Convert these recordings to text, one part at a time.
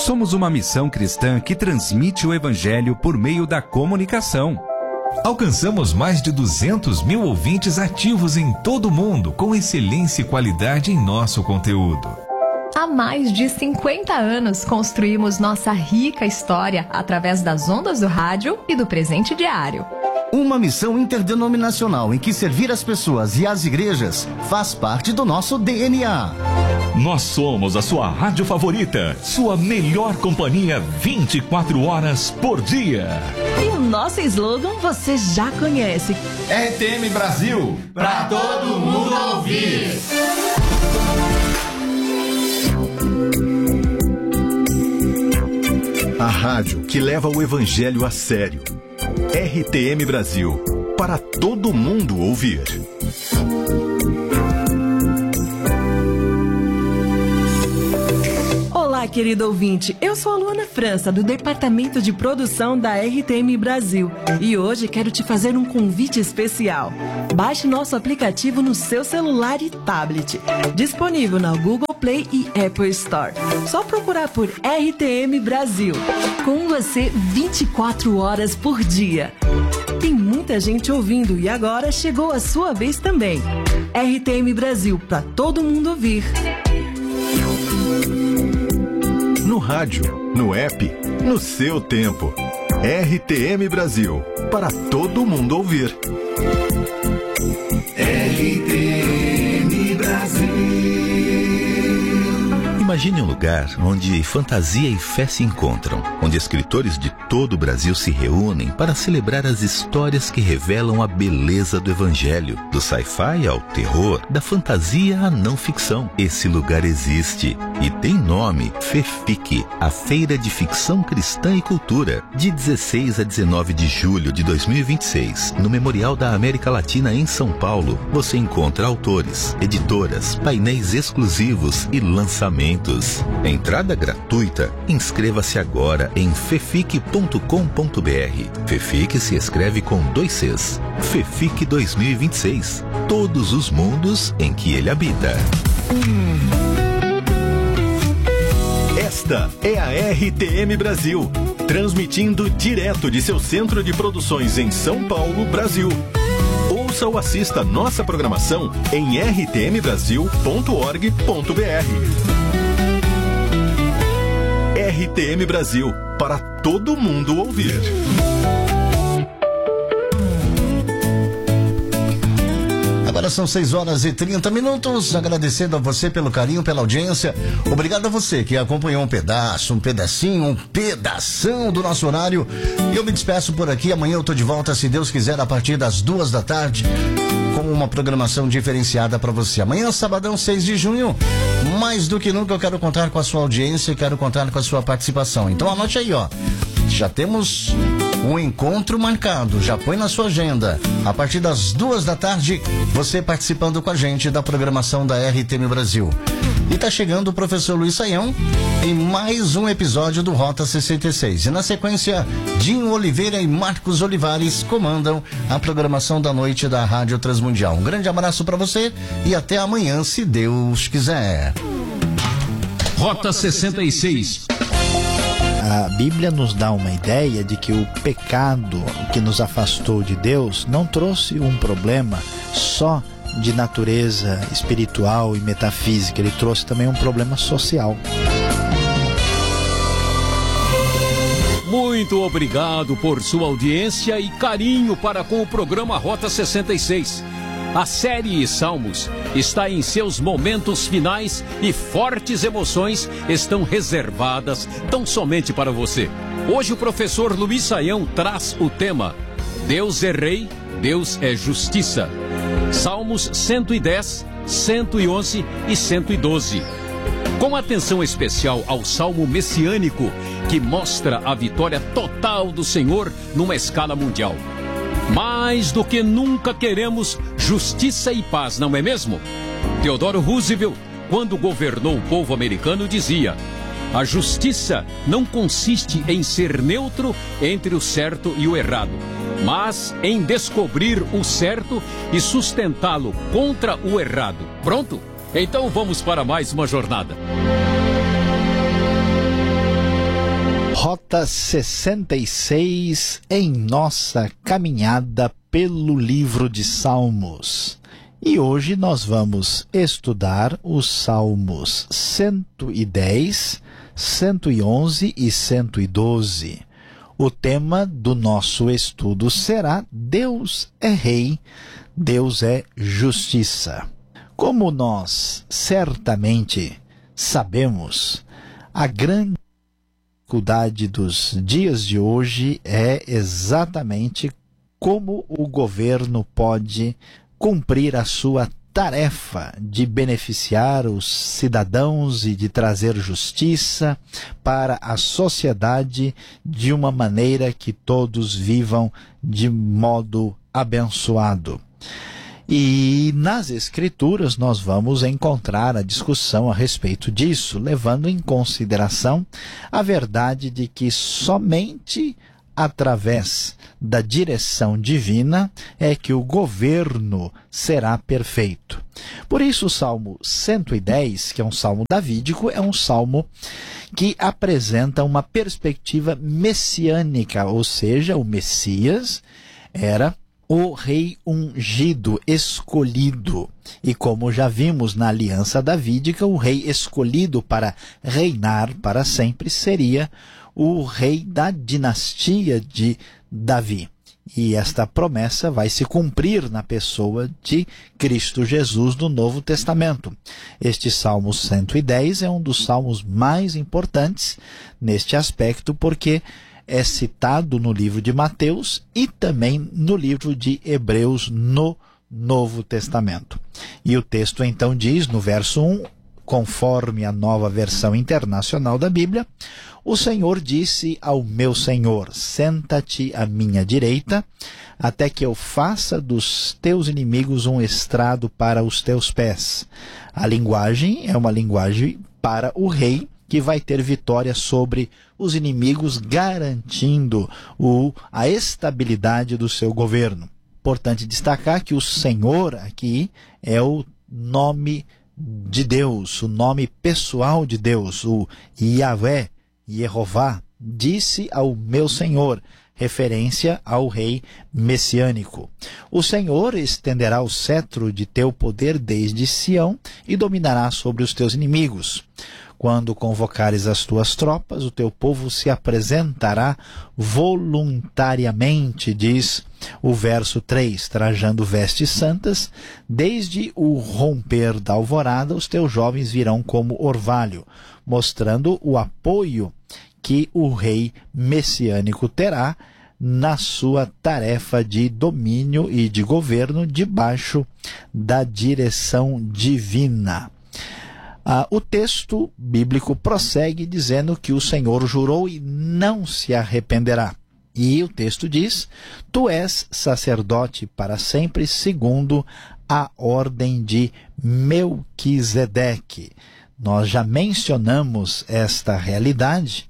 Somos uma missão cristã que transmite o Evangelho por meio da comunicação. Alcançamos mais de 200 mil ouvintes ativos em todo o mundo, com excelência e qualidade em nosso conteúdo. Há mais de 50 anos construímos nossa rica história através das ondas do rádio e do presente diário. Uma missão interdenominacional em que servir as pessoas e as igrejas faz parte do nosso DNA. Nós somos a sua rádio favorita, sua melhor companhia 24 horas por dia. E o nosso slogan você já conhece. RTM Brasil, pra todo mundo ouvir. A rádio que leva o evangelho a sério. RTM Brasil, para todo mundo ouvir. Olá, querido ouvinte. Eu sou a Luana França, do Departamento de Produção da RTM Brasil. E hoje quero te fazer um convite especial. Baixe nosso aplicativo no seu celular e tablet. Disponível na Google Play e Apple Store. Só procurar por RTM Brasil. Com você 24 horas por dia. Tem muita gente ouvindo e agora chegou a sua vez também. RTM Brasil, para todo mundo ouvir. No rádio, no app, no seu tempo. RTM Brasil, para todo mundo ouvir. RTM Brasil. Imagine um lugar onde fantasia e fé se encontram, onde escritores de todo o Brasil se reúnem para celebrar as histórias que revelam a beleza do Evangelho, do sci-fi ao terror, da fantasia à não ficção. Esse lugar existe e tem nome: FEFIC, a Feira de Ficção Cristã e Cultura, de 16 a 19 de julho de 2026, no Memorial da América Latina em São Paulo. Você encontra autores, editoras, painéis exclusivos e lançamentos. Entrada gratuita. Inscreva-se agora em fefic.com.br. FEFIC se escreve com 2 Cs. FEFIC 2026. Todos os mundos em que ele habita. Esta é a RTM Brasil, transmitindo direto de seu centro de produções em São Paulo, Brasil. Ouça ou assista nossa programação em rtmbrasil.org.br. RTM Brasil, para todo mundo ouvir. Agora são 6h30. Agradecendo a você pelo carinho, pela audiência. Obrigado a você que acompanhou um pedaço, um pedacinho, um pedação do nosso horário. E eu me despeço por aqui. Amanhã eu tô de volta, se Deus quiser, a partir das 2 da tarde, com uma programação diferenciada para você. Amanhã, sabadão, 6 de junho. Mais do que nunca eu quero contar com a sua audiência e quero contar com a sua participação. Então anote aí, ó. Já temos um encontro marcado, já põe na sua agenda. A partir das 2 da tarde, você participando com a gente da programação da RTM Brasil. E tá chegando o professor Luiz Saião em mais um episódio do Rota 66. E na sequência, Dinho Oliveira e Marcos Olivares comandam a programação da noite da Rádio Transmundial. Um grande abraço para você e até amanhã, se Deus quiser. Rota 66. A Bíblia nos dá uma ideia de que o pecado que nos afastou de Deus não trouxe um problema só de natureza espiritual e metafísica, ele trouxe também um problema social. Muito obrigado por sua audiência e carinho para com o programa Rota 66. A série Salmos está em seus momentos finais e fortes emoções estão reservadas tão somente para você. Hoje o professor Luiz Saião traz o tema Deus é Rei, Deus é Justiça. Salmos 110, 111 e 112. Com atenção especial ao Salmo messiânico, que mostra a vitória total do Senhor numa escala mundial. Mais do que nunca queremos justiça e paz, não é mesmo? Theodore Roosevelt, quando governou o povo americano, dizia: a justiça não consiste em ser neutro entre o certo e o errado, mas em descobrir o certo e sustentá-lo contra o errado. Pronto? Então vamos para mais uma jornada. Rota 66 em nossa caminhada pelo livro de Salmos. E hoje nós vamos estudar os Salmos 110, 111 e 112. O tema do nosso estudo será Deus é Rei, Deus é Justiça. Como nós certamente sabemos, a grande dificuldade dos dias de hoje é exatamente como o governo pode cumprir a sua tarefa de beneficiar os cidadãos e de trazer justiça para a sociedade de uma maneira que todos vivam de modo abençoado. E nas Escrituras nós vamos encontrar a discussão a respeito disso, levando em consideração a verdade de que somente através da direção divina é que o governo será perfeito. Por isso o Salmo 110, que é um salmo davídico, é um salmo que apresenta uma perspectiva messiânica, ou seja, o Messias era o rei ungido, escolhido. E como já vimos na aliança davídica, o rei escolhido para reinar para sempre seria o rei da dinastia de Davi. E esta promessa vai se cumprir na pessoa de Cristo Jesus no Novo Testamento. Este Salmo 110 é um dos salmos mais importantes neste aspecto, porque é citado no livro de Mateus e também no livro de Hebreus no Novo Testamento. E o texto então diz, no verso 1, conforme a Nova Versão Internacional da Bíblia, o Senhor disse ao meu Senhor, senta-te à minha direita, até que eu faça dos teus inimigos um estrado para os teus pés. A linguagem é uma linguagem para o rei, que vai ter vitória sobre os inimigos, garantindo a estabilidade do seu governo. Importante destacar que o Senhor aqui é o nome de Deus, o nome pessoal de Deus, o Yahvé, Yehová, disse ao meu Senhor, referência ao rei messiânico. O Senhor estenderá o cetro de teu poder desde Sião e dominará sobre os teus inimigos. Quando convocares as tuas tropas, o teu povo se apresentará voluntariamente, diz o verso 3, trajando vestes santas, desde o romper da alvorada, os teus jovens virão como orvalho, mostrando o apoio que o rei messiânico terá na sua tarefa de domínio e de governo debaixo da direção divina. O texto bíblico prossegue dizendo que o Senhor jurou e não se arrependerá. E o texto diz, tu és sacerdote para sempre, segundo a ordem de Melquisedeque. Nós já mencionamos esta realidade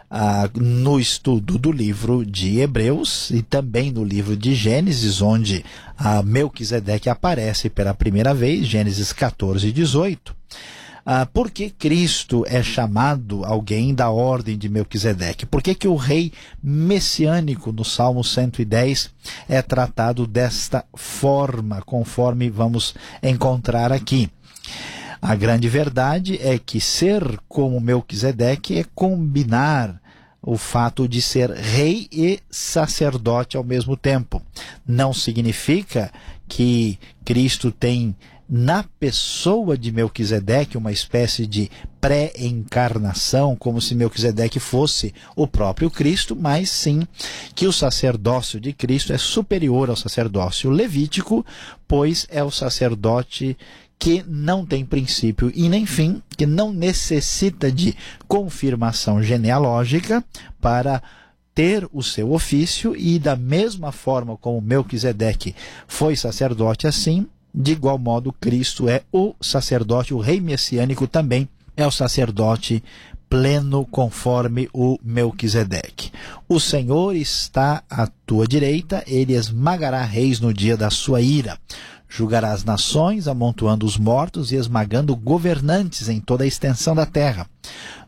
no estudo do livro de Hebreus e também no livro de Gênesis, onde Melquisedeque aparece pela primeira vez, Gênesis 14 e 18. Por que Cristo é chamado alguém da ordem de Melquisedeque? Por que o rei messiânico no Salmo 110 é tratado desta forma, conforme vamos encontrar aqui? A grande verdade é que ser como Melquisedeque é combinar o fato de ser rei e sacerdote ao mesmo tempo. Não significa que Cristo tem na pessoa de Melquisedeque uma espécie de pré-encarnação, como se Melquisedeque fosse o próprio Cristo, mas sim que o sacerdócio de Cristo é superior ao sacerdócio levítico, pois é o sacerdote que não tem princípio e nem fim, que não necessita de confirmação genealógica para ter o seu ofício, e da mesma forma como Melquisedeque foi sacerdote, assim, de igual modo Cristo é o sacerdote, o rei messiânico também é o sacerdote pleno conforme o Melquisedeque. O Senhor está à tua direita, ele esmagará reis no dia da sua ira. Julgará as nações, amontoando os mortos e esmagando governantes em toda a extensão da terra.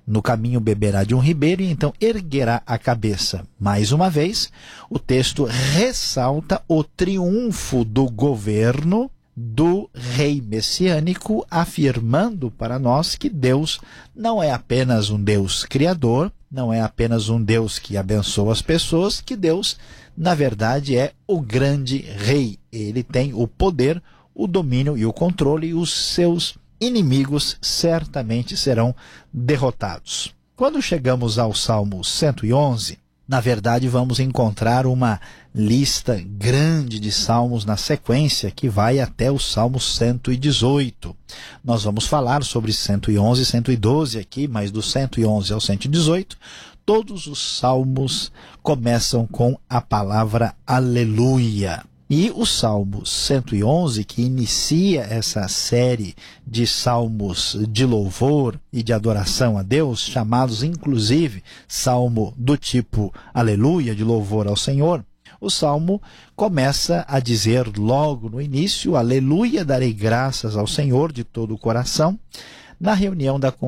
No caminho beberá de um ribeiro e então erguerá a cabeça. Mais uma vez, o texto ressalta o triunfo do governo do rei messiânico, afirmando para nós que Deus não é apenas um Deus criador, não é apenas um Deus que abençoa as pessoas, que Deus, na verdade, é o grande rei. Ele tem o poder, o domínio e o controle, e os seus inimigos certamente serão derrotados. Quando chegamos ao Salmo 111, na verdade vamos encontrar uma lista grande de salmos na sequência que vai até o Salmo 118. Nós vamos falar sobre 111 e 112 aqui, mas do 111 ao 118, todos os salmos começam com a palavra aleluia. E o Salmo 111, que inicia essa série de salmos de louvor e de adoração a Deus, chamados inclusive salmo do tipo aleluia, de louvor ao Senhor, o salmo começa a dizer logo no início: aleluia, darei graças ao Senhor de todo o coração, na reunião da